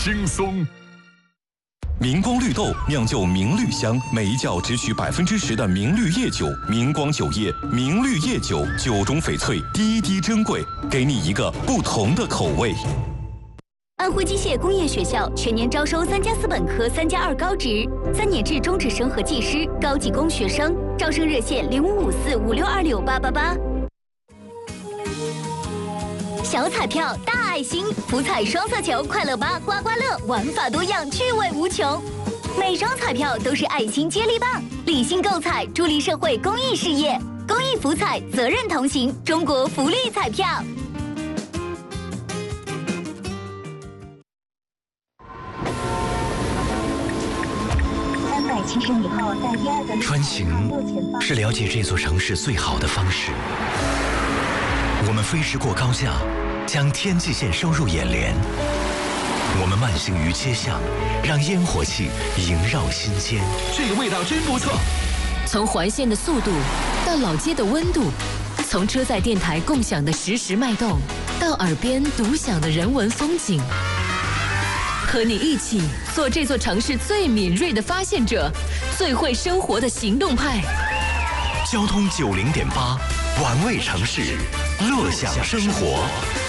轻松。 明光绿豆酿就明绿香，每一窖只取10%的明绿叶酒。明光酒业明绿叶酒，酒中翡翠，滴滴珍贵，给你一个不同的口味。 安徽机械工业学校全年招收3+4本科、3+2高职、3年制中职生和技师、高技工学生，招生热线055456268888。小彩票大爱心，福彩双色球、快乐8、刮刮乐，玩法多样，趣味无穷。每张彩票都是爱心接力棒，理性购彩，助力社会公益事业。公益福彩，责任同行，中国福利彩票。 370米后在第2个穿行是了解这座城市最好的方式。我们飞驰过高架，将天际线收入眼帘。我们慢行于街巷，让烟火气萦绕心间。 这个味道真不错。 从环线的速度到老街的温度，从车载电台共享的实时脉动，到耳边独享的人文风景。和你一起做这座城市最敏锐的发现者，最会生活的行动派。 交通90.8，玩味城市，乐享生活。